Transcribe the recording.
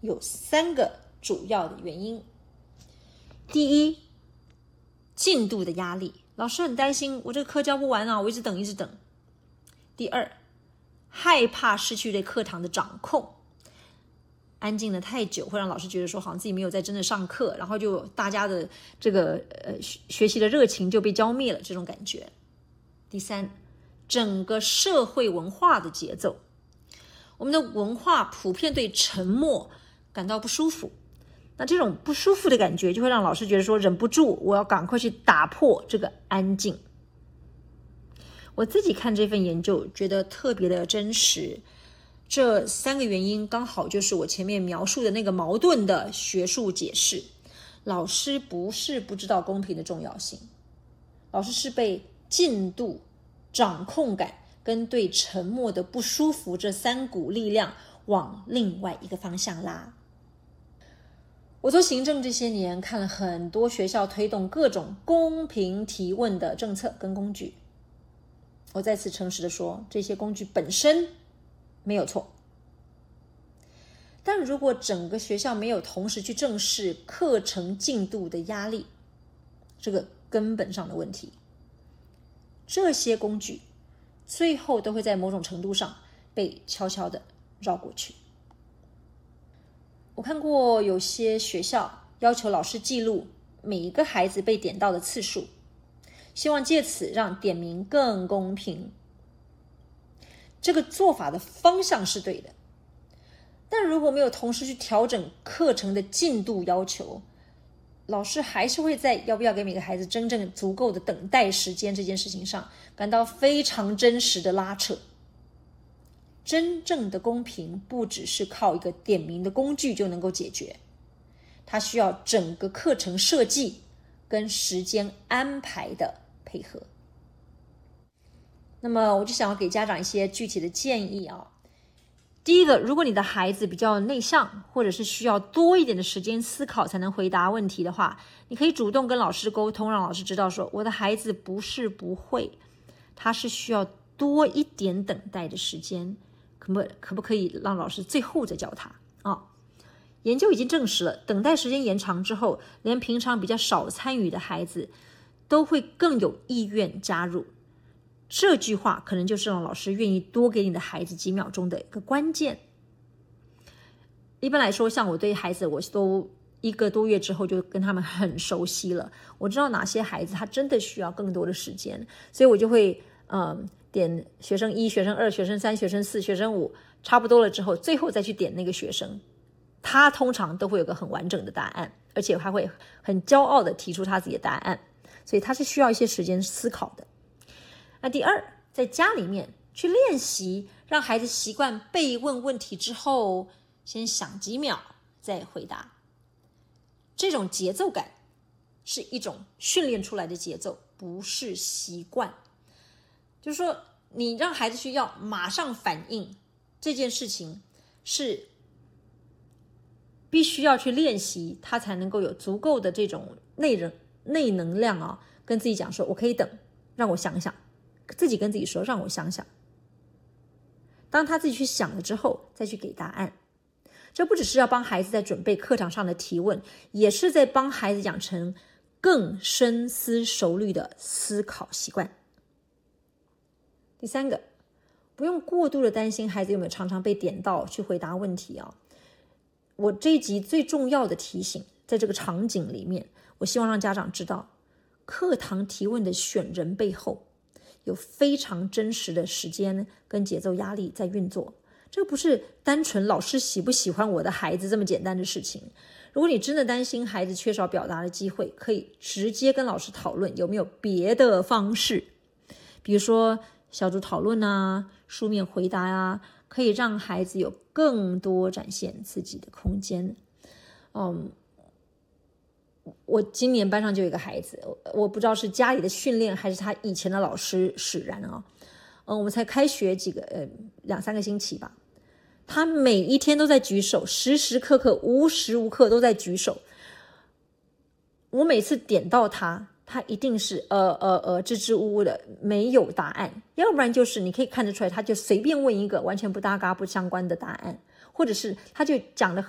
有3个主要的原因。第一，进度的压力，老师很担心我这个课教不完啊，我一直等。第二，害怕失去对课堂的掌控，安静的太久会让老师觉得说好像自己没有在真的上课，然后就大家的这个学习的热情就被浇灭了，这种感觉。第三，整个社会文化的节奏，我们的文化普遍对沉默感到不舒服，那这种不舒服的感觉就会让老师觉得说忍不住我要赶快去打破这个安静。我自己看这份研究觉得特别的真实，这3个原因刚好就是我前面描述的那个矛盾的学术解释。老师不是不知道公平的重要性，老师是被进度、掌控感跟对沉默的不舒服这3股力量往另外一个方向拉。我做行政这些年，看了很多学校推动各种公平提问的政策跟工具。我再次诚实的说，这些工具本身没有错，但如果整个学校没有同时去正视课程进度的压力，这个根本上的问题，这些工具最后都会在某种程度上被悄悄的绕过去。我看过有些学校要求老师记录每一个孩子被点到的次数，希望借此让点名更公平。这个做法的方向是对的，但如果没有同时去调整课程的进度要求，老师还是会在要不要给每个孩子真正足够的等待时间这件事情上感到非常真实的拉扯。真正的公平不只是靠一个点名的工具就能够解决，它需要整个课程设计跟时间安排的配合。那么我就想要给家长一些具体的建议啊。第一个，如果你的孩子比较内向，或者是需要多一点的时间思考才能回答问题的话，你可以主动跟老师沟通，让老师知道说我的孩子不是不会，他是需要多一点等待的时间，可不可以让老师最后再教他啊？研究已经证实了，等待时间延长之后，连平常比较少参与的孩子都会更有意愿加入。这句话可能就是让老师愿意多给你的孩子几秒钟的一个关键。一般来说，像我对孩子，我都1个多月之后就跟他们很熟悉了，我知道哪些孩子他真的需要更多的时间，所以我就会点学生1、学生2、学生3、学生4、学生5，差不多了之后，最后再去点那个学生，他通常都会有个很完整的答案，而且还会很骄傲的提出他自己的答案，所以他是需要一些时间思考的。那第二，在家里面去练习，让孩子习惯被问问题之后，先想几秒再回答。这种节奏感是一种训练出来的节奏，不是习惯。就是说，你让孩子去要马上反应这件事情，是必须要去练习，他才能够有足够的这种内能量啊，跟自己讲说，我可以等，让我想想。自己跟自己说，让我想想。当他自己去想了之后，再去给答案。这不只是要帮孩子在准备课堂上的提问，也是在帮孩子养成更深思熟虑的思考习惯。第三个，不用过度的担心孩子有没有常常被点到去回答问题啊。我这一集最重要的提醒，在这个场景里面，我希望让家长知道，课堂提问的选人背后有非常真实的时间跟节奏压力在运作，这个不是单纯老师喜不喜欢我的孩子这么简单的事情。如果你真的担心孩子缺少表达的机会，可以直接跟老师讨论有没有别的方式，比如说小组讨论啊，书面回答啊，可以让孩子有更多展现自己的空间。我今年班上就有一个孩子，我不知道是家里的训练还是他以前的老师使然啊。我们才开学2、3个星期吧，他每一天都在举手，时时刻刻无时无刻都在举手。我每次点到他一定是支支吾吾的，没有答案，要不然就是你可以看得出来，他就随便问一个完全不搭嘎不相关的答案，或者是他就讲得